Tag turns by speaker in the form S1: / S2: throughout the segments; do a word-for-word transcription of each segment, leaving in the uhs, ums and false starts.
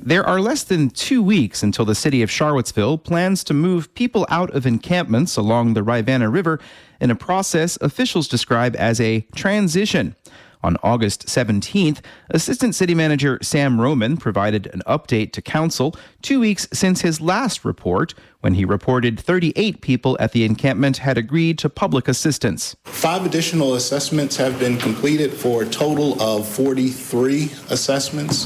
S1: There are less than two weeks until the city of Charlottesville plans to move people out of encampments along the Rivanna River in a process officials describe as a transition. On August seventeenth, Assistant City Manager Sam Roman provided an update to council two weeks since his last report, when he reported thirty-eight people at the encampment had agreed to public assistance.
S2: Five additional assessments have been completed for a total of forty-three assessments.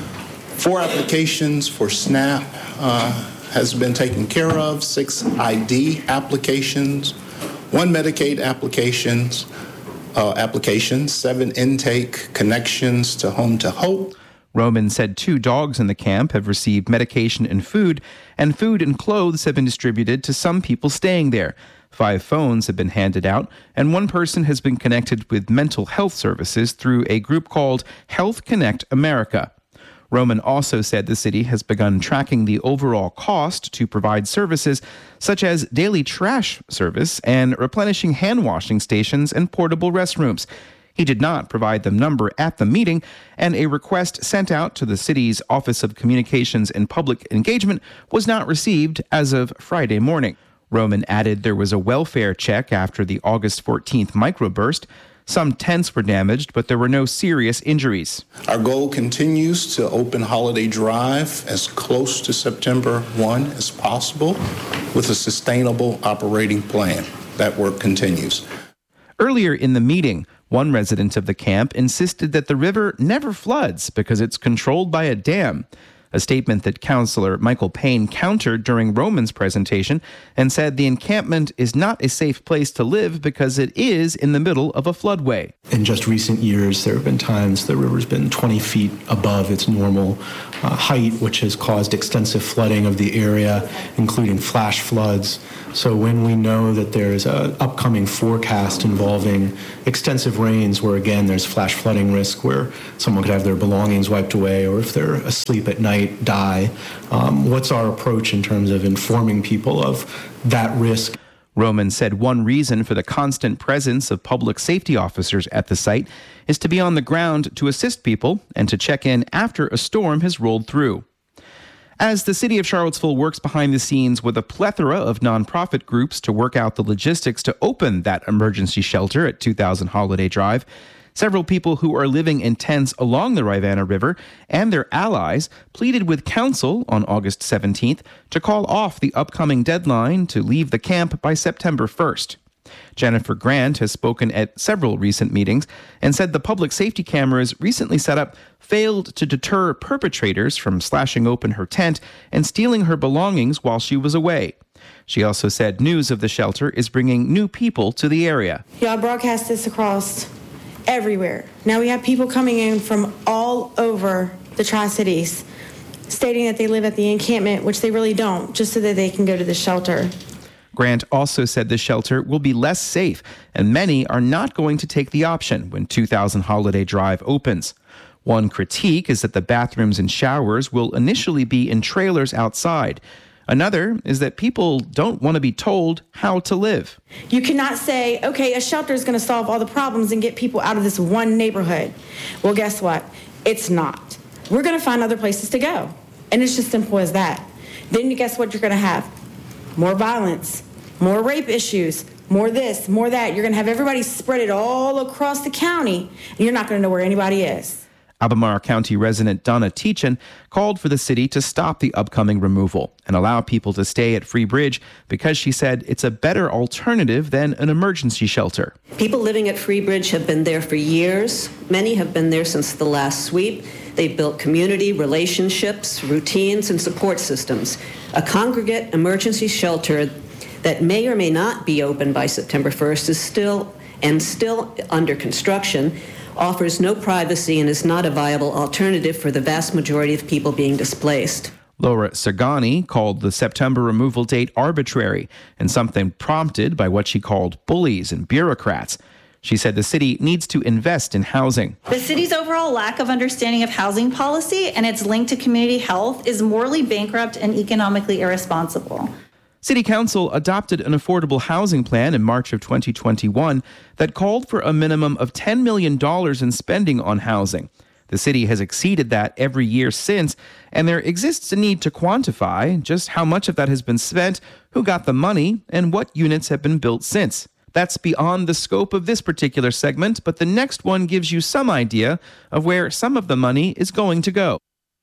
S2: Four applications for SNAP uh, has been taken care of, six I D applications, one Medicaid applications, uh, applications, seven intake connections to Home to Hope.
S1: Roman said two dogs in the camp have received medication and food, and food and clothes have been distributed to some people staying there. Five phones have been handed out, and one person has been connected with mental health services through a group called Health Connect America. Roman also said the city has begun tracking the overall cost to provide services such as daily trash service and replenishing hand washing stations and portable restrooms. He did not provide the number at the meeting, and a request sent out to the city's Office of Communications and Public Engagement was not received as of Friday morning. Roman added there was a welfare check after the August fourteenth microburst. Some tents were damaged, but there were no serious injuries.
S2: Our goal continues to open Holiday Drive as close to September first as possible with a sustainable operating plan. That work continues.
S1: Earlier in the meeting, one resident of the camp insisted that the river never floods because it's controlled by a dam, a statement that Councillor Michael Payne countered during Roman's presentation and said the encampment is not a safe place to live because it is in the middle of a floodway.
S3: In just recent years, there have been times the river's been twenty feet above its normal uh, height, which has caused extensive flooding of the area, including flash floods. So when we know that there's an upcoming forecast involving extensive rains where, again, there's flash flooding risk where someone could have their belongings wiped away, or if they're asleep at night, die, um, what's our approach in terms of informing people of that risk?
S1: Roman said one reason for the constant presence of public safety officers at the site is to be on the ground to assist people and to check in after a storm has rolled through. As the city of Charlottesville works behind the scenes with a plethora of nonprofit groups to work out the logistics to open that emergency shelter at two thousand Holiday Drive, several people who are living in tents along the Rivanna River and their allies pleaded with council on August seventeenth to call off the upcoming deadline to leave the camp by September first. Jennifer Grant has spoken at several recent meetings and said the public safety cameras recently set up failed to deter perpetrators from slashing open her tent and stealing her belongings while she was away. She also said news of the shelter is bringing new people to the area.
S4: Y'all broadcast this across everywhere. Now we have people coming in from all over the Tri-Cities stating that they live at the encampment, which they really don't, just so that they can go to the shelter.
S1: Grant also said the shelter will be less safe, and many are not going to take the option when two thousand Holiday Drive opens. One critique is that the bathrooms and showers will initially be in trailers outside. Another is that people don't want to be told how to live.
S4: You cannot say, okay, a shelter is going to solve all the problems and get people out of this one neighborhood. Well, guess what? It's not. We're going to find other places to go. And it's just simple as that. Then you guess what you're going to have? More violence, more rape issues, more this, more that. You're going to have everybody spread it all across the county, and you're not going to know where anybody is.
S1: Albemarle County resident Donna Teachin called for the city to stop the upcoming removal and allow people to stay at Free Bridge because she said it's a better alternative than an emergency shelter.
S5: People living at Free Bridge have been there for years. Many have been there since the last sweep. They've built community, relationships, routines, and support systems. A congregate emergency shelter that may or may not be open by September first is still and still under construction, offers no privacy, and is not a viable alternative for the vast majority of people being displaced.
S1: Laura Sagani called the September removal date arbitrary and something prompted by what she called bullies and bureaucrats. She said the city needs to invest in housing.
S6: The city's overall lack of understanding of housing policy and its link to community health is morally bankrupt and economically irresponsible.
S1: City Council adopted an affordable housing plan in March of twenty twenty-one that called for a minimum of ten million dollars in spending on housing. The city has exceeded that every year since, and there exists a need to quantify just how much of that has been spent, who got the money, and what units have been built since. That's beyond the scope of this particular segment, but the next one gives you some idea of where some of the money is going to go.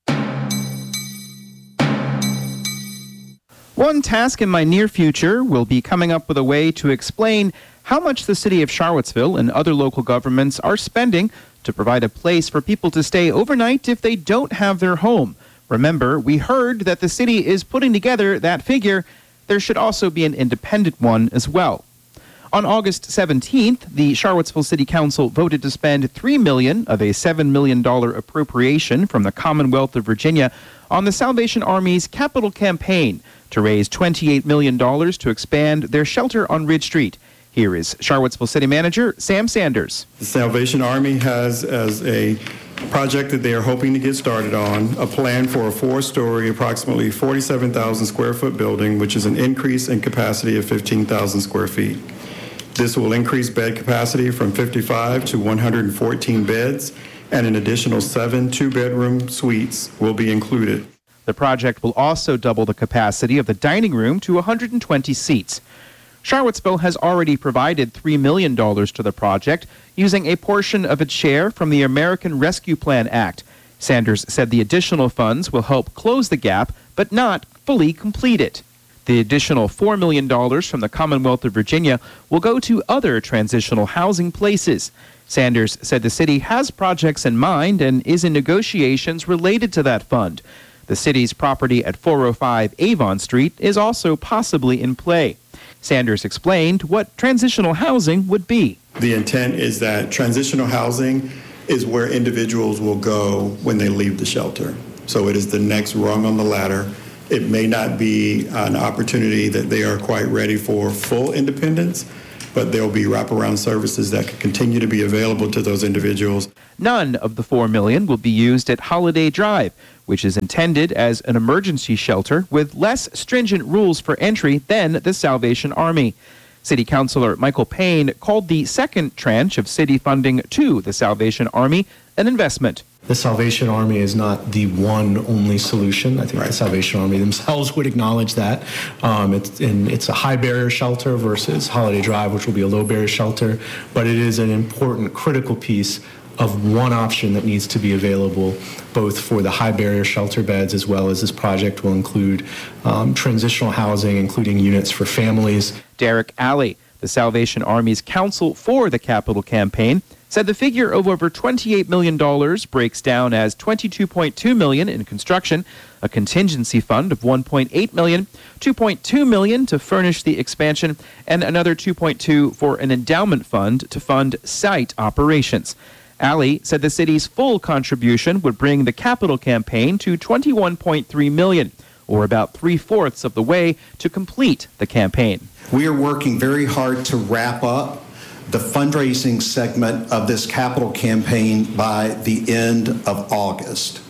S1: One task in my near future will be coming up with a way to explain how much the city of Charlottesville and other local governments are spending to provide a place for people to stay overnight if they don't have their home. Remember, we heard that the city is putting together that figure. There should also be an independent one as well. On August seventeenth, the Charlottesville City Council voted to spend three million dollars of a seven million dollars appropriation from the Commonwealth of Virginia on the Salvation Army's capital campaign to raise twenty-eight million dollars to expand their shelter on Ridge Street. Here is Charlottesville City Manager Sam Sanders.
S7: The Salvation Army has, as a project that they are hoping to get started on, a plan for a four-story, approximately forty-seven thousand square foot building, which is an increase in capacity of fifteen thousand square feet. This will increase bed capacity from fifty-five to one hundred fourteen beds, and an additional seven two-bedroom suites will be included.
S1: The project will also double the capacity of the dining room to one hundred twenty seats. Charlottesville has already provided three million dollars to the project, using a portion of its share from the American Rescue Plan Act. Sanders said the additional funds will help close the gap, but not fully complete it. The additional four million dollars from the Commonwealth of Virginia will go to other transitional housing places. Sanders said the city has projects in mind and is in negotiations related to that fund. The city's property at four oh five Avon Street is also possibly in play. Sanders explained what transitional housing would be.
S7: The intent is that transitional housing is where individuals will go when they leave the shelter. So it is the next rung on the ladder. It may not be an opportunity that they are quite ready for full independence, but there will be wraparound services that can continue to be available to those individuals.
S1: None of the four million dollars will be used at Holiday Drive, which is intended as an emergency shelter with less stringent rules for entry than the Salvation Army. City Councilor Michael Payne called the second tranche of city funding to the Salvation Army an investment.
S3: The Salvation Army is not the one only solution. I think right. The Salvation Army themselves would acknowledge that. Um, it's, in, it's a high barrier shelter versus Holiday Drive, which will be a low barrier shelter, but it is an important, critical piece of one option that needs to be available both for the high barrier shelter beds as well as this project will include um, transitional housing, including units for families.
S1: Derek Alley, the Salvation Army's counsel for the capital campaign, said the figure of over twenty-eight million dollars breaks down as twenty-two point two million dollars in construction, a contingency fund of one point eight million dollars, two point two million dollars to furnish the expansion, and another two point two million dollars for an endowment fund to fund site operations. Alley said the city's full contribution would bring the capital campaign to twenty-one point three million dollars, or about three-fourths of the way to complete the campaign.
S8: We are working very hard to wrap up the fundraising segment of this capital campaign by the end of August.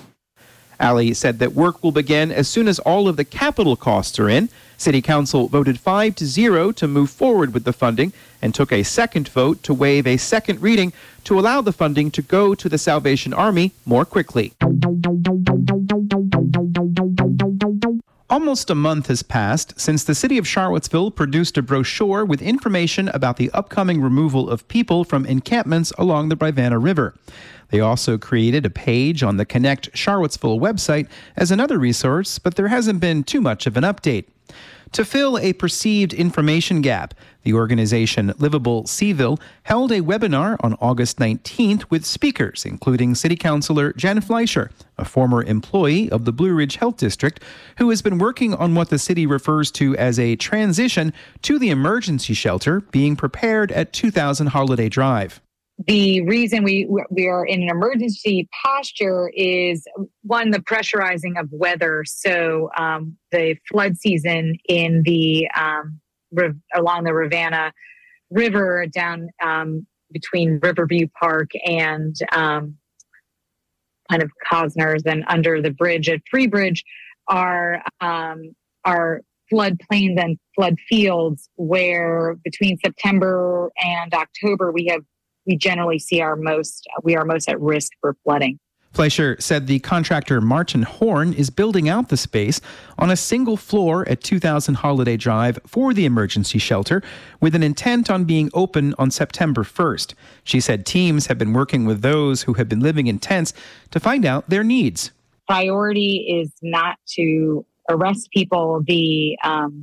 S1: Alley said that work will begin as soon as all of the capital costs are in. City Council voted five to zero to move forward with the funding and took a second vote to waive a second reading to allow the funding to go to the Salvation Army more quickly. Almost a month has passed since the city of Charlottesville produced a brochure with information about the upcoming removal of people from encampments along the Rivanna River. They also created a page on the Connect Charlottesville website as another resource, but there hasn't been too much of an update. To fill a perceived information gap, the organization Livable Seaville held a webinar on August nineteenth with speakers, including City Councilor Jen Fleischer, a former employee of the Blue Ridge Health District, who has been working on what the city refers to as a transition to the emergency shelter being prepared at two thousand Holiday Drive.
S9: The reason we we are in an emergency posture is, one, the pressurizing of weather. So um, the flood season in the um, riv- along the Rivanna River down um, between Riverview Park and um, kind of Cosners and under the bridge at Freebridge are um, are flood plains and flood fields where between September and October we have we generally see our most, we are most at risk for flooding.
S1: Fleischer said the contractor Martin Horn is building out the space on a single floor at two thousand Holiday Drive for the emergency shelter, with an intent on being open on September first. She said teams have been working with those who have been living in tents to find out their needs.
S9: Priority is not to arrest people. The um,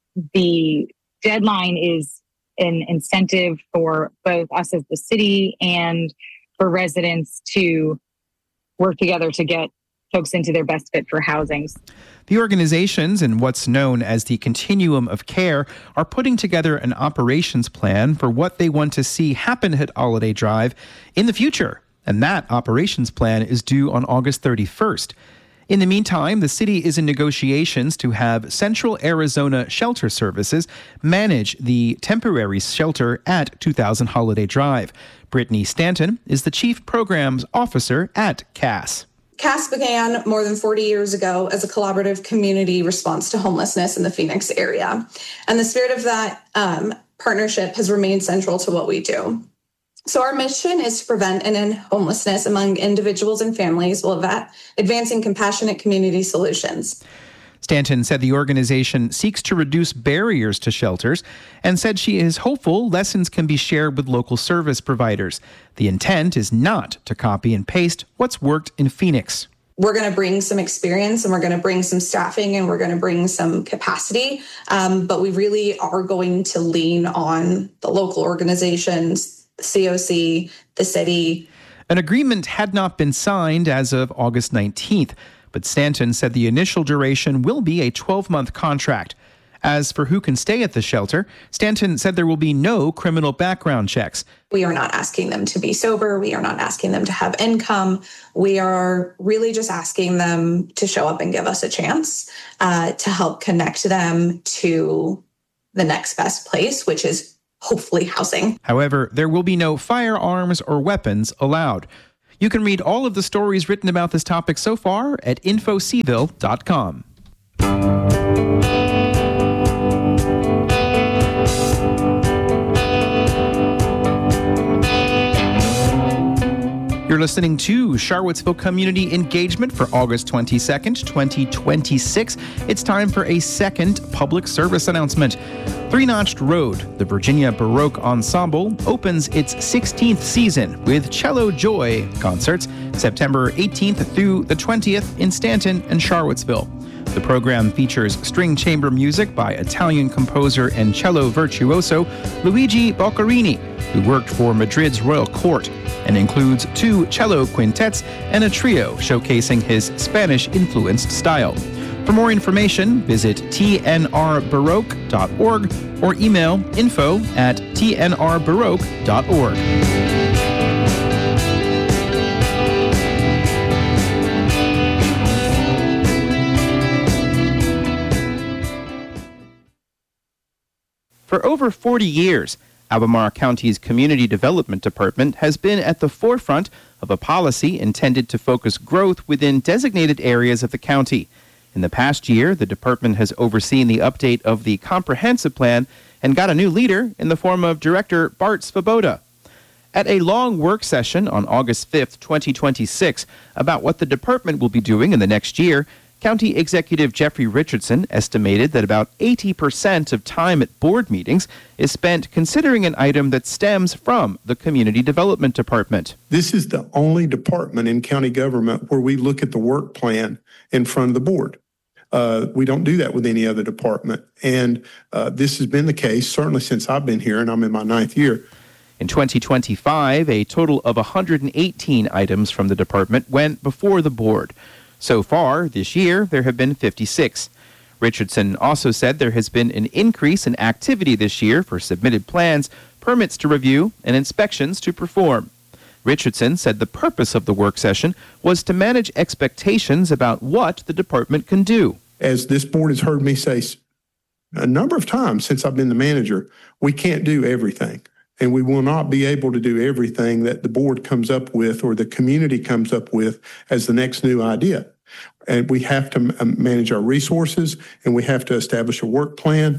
S9: the deadline is an incentive for both us as the city and for residents to work together to get folks into their best fit for housings.
S1: The organizations in what's known as the Continuum of Care are putting together an operations plan for what they want to see happen at Holiday Drive in the future. And that operations plan is due on August thirty-first. In the meantime, the city is in negotiations to have Central Arizona Shelter Services manage the temporary shelter at two thousand Holiday Drive. Brittany Stanton is the Chief Programs Officer at C A S.
S10: C A S began more than forty years ago as a collaborative community response to homelessness in the Phoenix area. And the spirit of that um, partnership has remained central to what we do. So our mission is to prevent and end homelessness among individuals and families while advancing compassionate community solutions.
S1: Stanton said the organization seeks to reduce barriers to shelters and said she is hopeful lessons can be shared with local service providers. The intent is not to copy and paste what's worked in Phoenix.
S10: We're going to bring some experience and we're going to bring some staffing and we're going to bring some capacity, um, but we really are going to lean on the local organizations, the C O C, the city.
S1: An agreement had not been signed as of August nineteenth, but Stanton said the initial duration will be a twelve-month contract. As for who can stay at the shelter, Stanton said there will be no criminal background checks.
S10: We are not asking them to be sober. We are not asking them to have income. We are really just asking them to show up and give us a chance uh, to help connect them to the next best place, which is hopefully housing.
S1: However, there will be no firearms or weapons allowed. You can read all of the stories written about this topic so far at info seville dot com. You're listening to Charlottesville Community Engagement for August twenty-second, twenty twenty-six. It's time for a second public service announcement. Three Notched Road, the Virginia Baroque Ensemble, opens its sixteenth season with Cello Joy concerts September eighteenth through the twentieth in Stanton and Charlottesville. The program features string chamber music by Italian composer and cello virtuoso Luigi Boccherini, who worked for Madrid's royal court, and includes two cello quintets and a trio showcasing his Spanish-influenced style. For more information, visit T N R baroque dot org or email info at T N R baroque dot org. For over forty years, Albemarle County's Community Development Department has been at the forefront of a policy intended to focus growth within designated areas of the county. In the past year, the department has overseen the update of the comprehensive plan and got a new leader in the form of Director Bart Svoboda. At a long work session on August fifth, twenty twenty-six, about what the department will be doing in the next year, County Executive Jeffrey Richardson estimated that about eighty percent of time at board meetings is spent considering an item that stems from the Community Development Department.
S11: This is the only department in county government where we look at the work plan in front of the board. Uh, we don't do that with any other department. And uh, this has been the case certainly since I've been here, and I'm in my ninth year.
S1: In twenty twenty-five, a total of one hundred eighteen items from the department went before the board. So far, this year, there have been fifty-six. Richardson also said there has been an increase in activity this year for submitted plans, permits to review, and inspections to perform. Richardson said the purpose of the work session was to manage expectations about what the department can do.
S11: As this board has heard me say a number of times since I've been the manager, we can't do everything. And we will not be able to do everything that the board comes up with or the community comes up with as the next new idea. And we have to manage our resources, and we have to establish a work plan.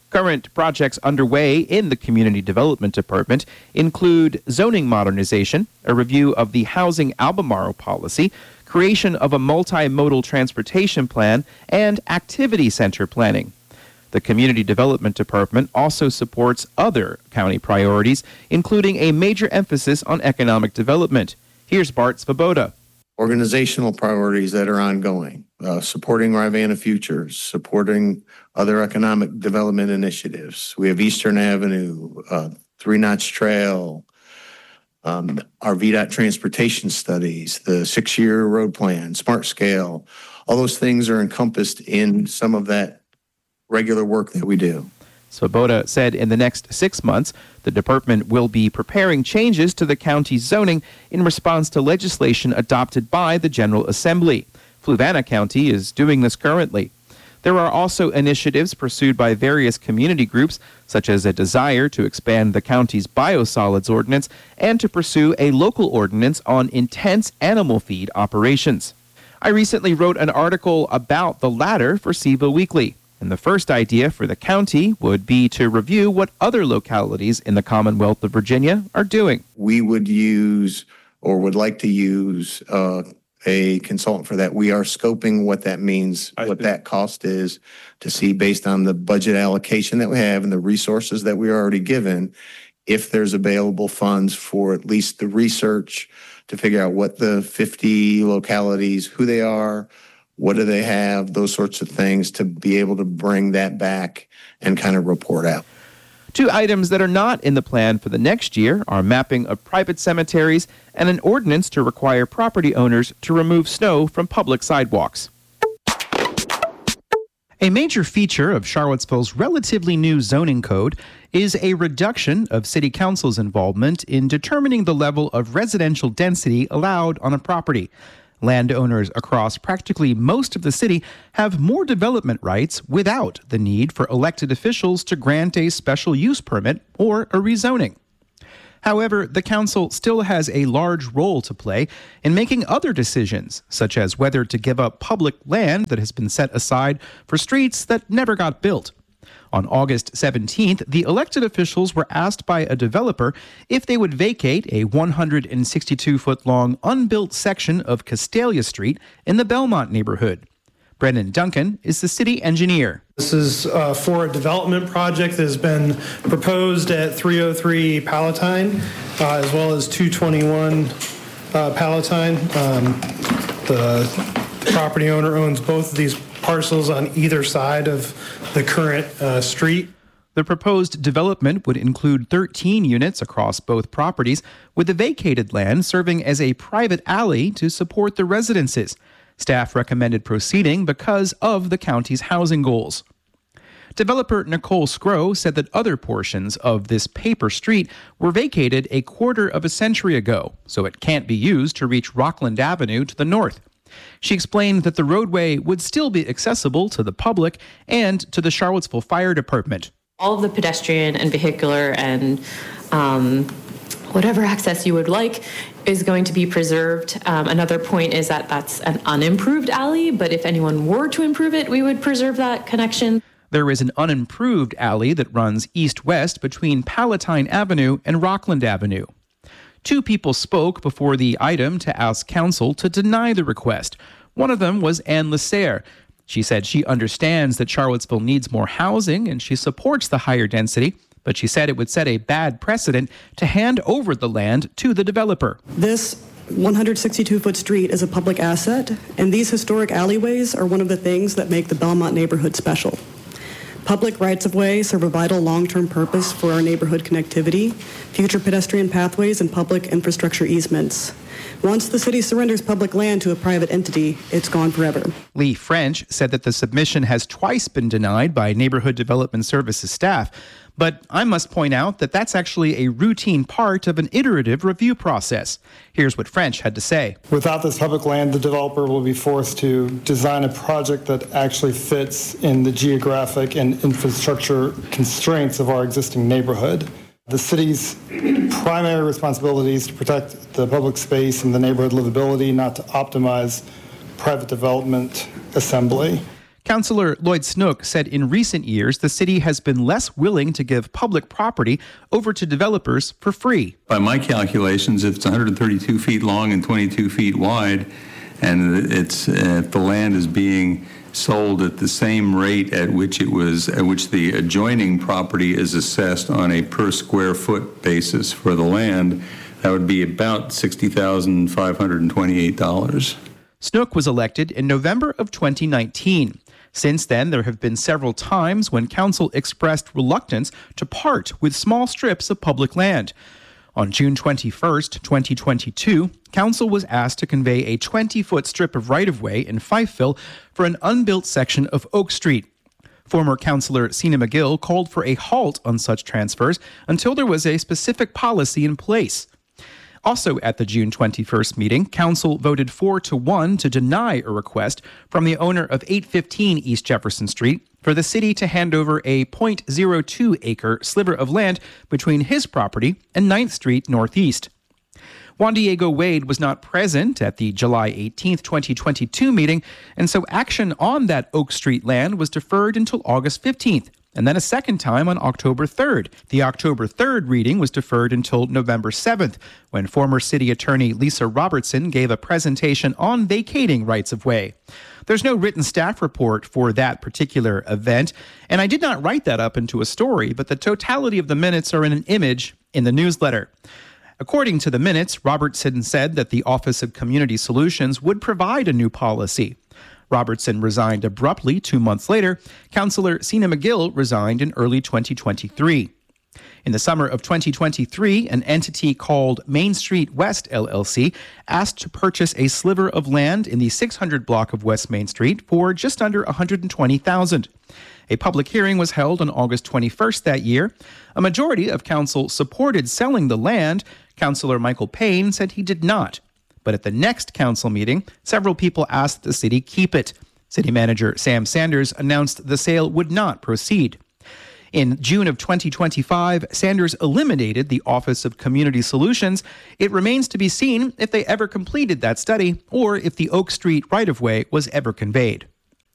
S1: Current projects underway in the Community Development Department include zoning modernization, a review of the housing Albemarle policy, creation of a multimodal transportation plan, and activity center planning. The Community Development Department also supports other county priorities, including a major emphasis on economic development. Here's Bart Svoboda.
S12: Organizational priorities that are ongoing, uh, supporting Rivanna Futures, supporting other economic development initiatives. We have Eastern Avenue, uh, Three Notch Trail, um, our V DOT transportation studies, the six-year road plan, Smart Scale. All those things are encompassed in some of that regular work that we do.
S1: Svoboda said in the next six months, the department will be preparing changes to the county's zoning in response to legislation adopted by the General Assembly. Fluvanna County is doing this currently. There are also initiatives pursued by various community groups, such as a desire to expand the county's biosolids ordinance and to pursue a local ordinance on intense animal feed operations. I recently wrote an article about the latter for SIVA Weekly. And the first idea for the county would be to review what other localities in the Commonwealth of Virginia are doing.
S12: We would use or would like to use uh, a consultant for that. We are scoping what that means, what that cost is, to see based on the budget allocation that we have and the resources that we are already given, if there's available funds for at least the research to figure out what the fifty localities, who they are, what do they have, those sorts of things, to be able to bring that back and kind of report out.
S1: Two items that are not in the plan for the next year are mapping of private cemeteries and an ordinance to require property owners to remove snow from public sidewalks. A major feature of Charlottesville's relatively new zoning code is a reduction of City Council's involvement in determining the level of residential density allowed on a property. Landowners across practically most of the city have more development rights without the need for elected officials to grant a special use permit or a rezoning. However, the council still has a large role to play in making other decisions, such as whether to give up public land that has been set aside for streets that never got built. On August seventeenth, the elected officials were asked by a developer if they would vacate a one hundred sixty-two foot long unbuilt section of Castalia Street in the Belmont neighborhood. Brendan Duncan is the city engineer.
S13: This is uh, for a development project that has been proposed at three oh three Palatine, uh, as well as two twenty-one uh, Palatine. Um, the, the property owner owns both of these parcels on either side of the current uh, street.
S1: The proposed development would include thirteen units across both properties, with the vacated land serving as a private alley to support the residences. Staff recommended proceeding because of the county's housing goals. Developer Nicole Scrow said that other portions of this paper street were vacated a quarter of a century ago, so it can't be used to reach Rockland Avenue to the north. She explained that the roadway would still be accessible to the public and to the Charlottesville Fire Department.
S14: All of the pedestrian and vehicular and um, whatever access you would like is going to be preserved. Um, another point is that that's an unimproved alley, but if anyone were to improve it, we would preserve that connection.
S1: There is an unimproved alley that runs east-west between Palatine Avenue and Rockland Avenue. Two people spoke before the item to ask council to deny the request. One of them was Anne Lasserre. She said she understands that Charlottesville needs more housing and she supports the higher density, but she said it would set a bad precedent to hand over the land to the developer.
S15: This one hundred sixty-two foot street is a public asset, and these historic alleyways are one of the things that make the Belmont neighborhood special. Public rights-of-way serve a vital long-term purpose for our neighborhood connectivity, future pedestrian pathways, and public infrastructure easements. Once the city surrenders public land to a private entity, it's gone forever.
S1: Lee French said that the submission has twice been denied by Neighborhood Development Services staff, but I must point out that that's actually a routine part of an iterative review process. Here's what French had to say.
S13: Without this public land, the developer will be forced to design a project that actually fits in the geographic and infrastructure constraints of our existing neighborhood. The city's primary responsibility is to protect the public space and the neighborhood livability, not to optimize private development assembly.
S1: Councillor Lloyd Snook said in recent years the city has been less willing to give public property over to developers for free.
S16: By my calculations, if it's one hundred thirty-two feet long and twenty-two feet wide, and it's uh, if the land is being sold at the same rate at which it was, at which the adjoining property is assessed on a per square foot basis for the land, that would be about sixty thousand five hundred twenty-eight dollars.
S1: Snook was elected in November of twenty nineteen. Since then, there have been several times when council expressed reluctance to part with small strips of public land. On June twenty-first, twenty twenty-two, council was asked to convey a twenty-foot strip of right-of-way in Fifeville for an unbuilt section of Oak Street. Former councillor Sina McGill called for a halt on such transfers until there was a specific policy in place. Also at the June twenty-first meeting, council voted four to one to deny a request from the owner of eight fifteen East Jefferson Street for the city to hand over a zero point zero two acre sliver of land between his property and ninth Street Northeast. Juan Diego Wade was not present at the July eighteenth, twenty twenty-two meeting, and so action on that Oak Street land was deferred until August fifteenth. And then a second time on October third. The October third reading was deferred until November seventh, when former city attorney Lisa Robertson gave a presentation on vacating rights-of-way. There's no written staff report for that particular event, and I did not write that up into a story, but the totality of the minutes are in an image in the newsletter. According to the minutes, Robertson said that the Office of Community Solutions would provide a new policy. Robertson resigned abruptly two months later. Councillor Sina McGill resigned in early twenty twenty-three. In the summer of twenty twenty-three, an entity called Main Street West L L C asked to purchase a sliver of land in the six hundred block of West Main Street for just under one hundred twenty thousand dollars. A public hearing was held on August twenty-first that year. A majority of council supported selling the land. Councillor Michael Payne said he did not. But at the next council meeting, several people asked the city keep it. City manager Sam Sanders announced the sale would not proceed. In June of twenty twenty-five, Sanders eliminated the Office of Community Solutions. It remains to be seen if they ever completed that study or if the Oak Street right-of-way was ever conveyed.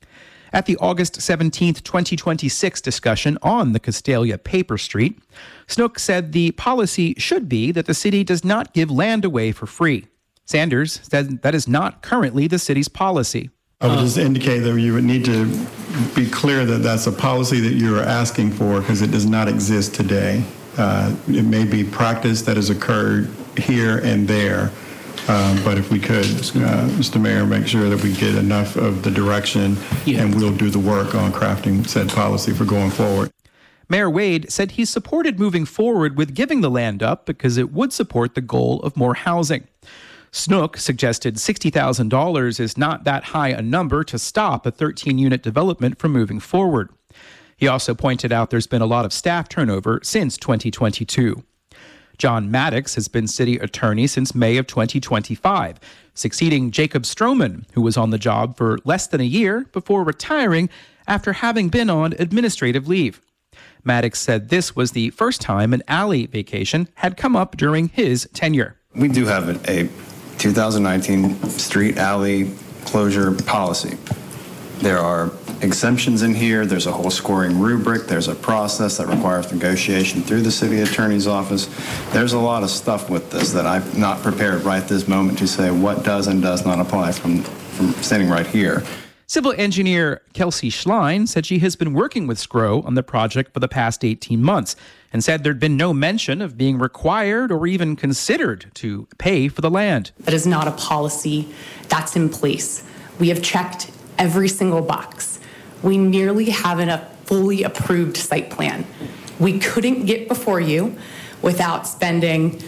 S1: At the August seventeenth, twenty twenty-six discussion on the Castalia Paper Street, Snook said the policy should be that the city does not give land away for free. Sanders said that is not currently the city's policy.
S7: I would just indicate that you would need to be clear that that's a policy that you are asking for because it does not exist today. Uh, it may be practice that has occurred here and there, uh, but if we could, uh, Mister Mayor, make sure that we get enough of the direction yeah. and we'll do the work on crafting said policy for going forward.
S1: Mayor Wade said he supported moving forward with giving the land up because it would support the goal of more housing. Snook suggested sixty thousand dollars is not that high a number to stop a thirteen-unit development from moving forward. He also pointed out there's been a lot of staff turnover since twenty twenty-two. John Maddox has been city attorney since May of twenty twenty-five, succeeding Jacob Stroman, who was on the job for less than a year before retiring after having been on administrative leave. Maddox said this was the first time an alley vacation had come up during his tenure.
S17: We do have a, a two thousand nineteen street alley closure policy. There are exemptions in here. There's a whole scoring rubric. There's a process that requires negotiation through the city attorney's office. There's a lot of stuff with this that I'm not prepared right this moment to say what does and does not apply from, from standing right here.
S1: Civil engineer Kelsey Schlein said she has been working with Scro on the project for the past eighteen months and said there'd been no mention of being required or even considered to pay for the land.
S18: That is not a policy that's in place. We have checked every single box. We nearly have a fully approved site plan. We couldn't get before you without spending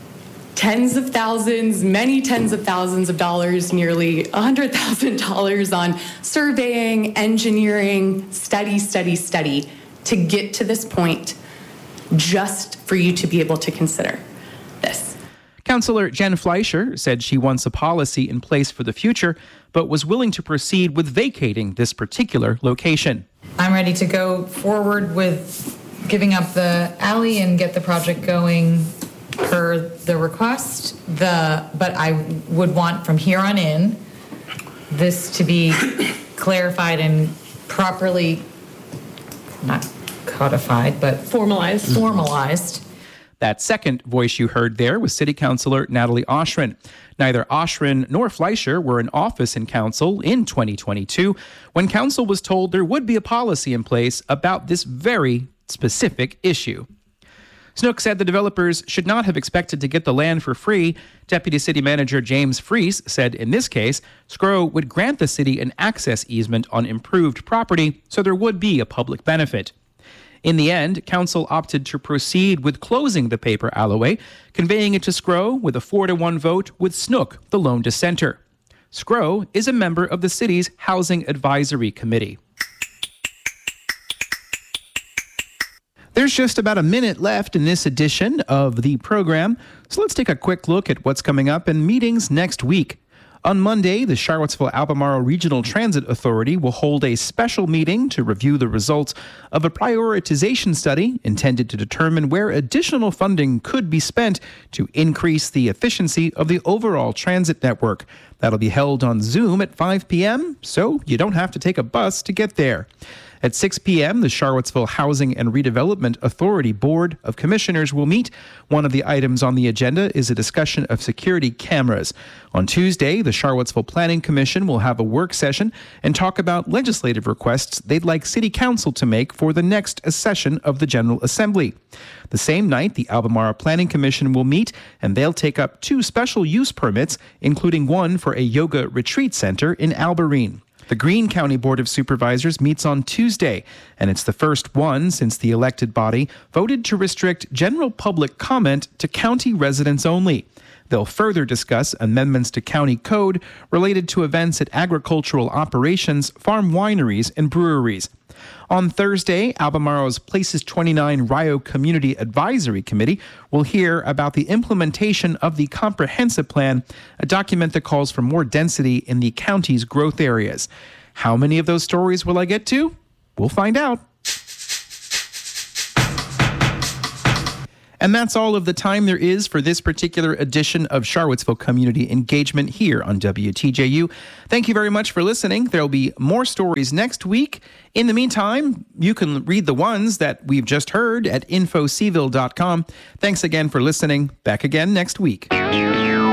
S18: tens of thousands, many tens of thousands of dollars, nearly one hundred thousand dollars on surveying, engineering, study, study, study to get to this point just for you to be able to consider this.
S1: Councillor Jen Fleischer said she wants a policy in place for the future, but was willing to proceed with vacating this particular location.
S19: I'm ready to go forward with giving up the alley and get the project going per the request. The but I would want from here on in this to be clarified and properly, not codified, but
S14: formalized.
S19: Formalized.
S1: That second voice you heard there was City Councilor Natalie Oshrin. Neither Oshrin nor Fleischer were in office in council in twenty twenty-two when council was told there would be a policy in place about this very specific issue. Snook said the developers should not have expected to get the land for free. Deputy City Manager James Freese said in this case, Scro would grant the city an access easement on improved property, so there would be a public benefit. In the end, council opted to proceed with closing the paper alleyway, conveying it to Scro with a four to one vote with Snook, the lone dissenter. Scro is a member of the city's Housing Advisory Committee. There's just about a minute left in this edition of the program, so let's take a quick look at what's coming up in meetings next week. On Monday, the Charlottesville-Albemarle Regional Transit Authority will hold a special meeting to review the results of a prioritization study intended to determine where additional funding could be spent to increase the efficiency of the overall transit network. That'll be held on Zoom at five p.m., so you don't have to take a bus to get there. At six p.m., the Charlottesville Housing and Redevelopment Authority Board of Commissioners will meet. One of the items on the agenda is a discussion of security cameras. On Tuesday, the Charlottesville Planning Commission will have a work session and talk about legislative requests they'd like City Council to make for the next session of the General Assembly. The same night, the Albemarle Planning Commission will meet, and they'll take up two special use permits, including one for a yoga retreat center in Alberine. The Greene County Board of Supervisors meets on Tuesday, and it's the first one since the elected body voted to restrict general public comment to county residents only. They'll further discuss amendments to county code related to events at agricultural operations, farm wineries, and breweries. On Thursday, Albemarle's Places twenty-nine Rio Community Advisory Committee will hear about the implementation of the Comprehensive Plan, a document that calls for more density in the county's growth areas. How many of those stories will I get to? We'll find out. And that's all of the time there is for this particular edition of Charlottesville Community Engagement here on W T J U. Thank you very much for listening. There will be more stories next week. In the meantime, you can read the ones that we've just heard at info c ville dot com. Thanks again for listening. Back again next week.